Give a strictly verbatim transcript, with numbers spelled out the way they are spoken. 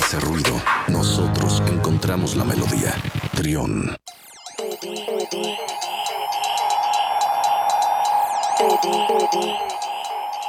hace ruido, nosotros encontramos la melodía. Trión. Eddie, Eddie, Eddie.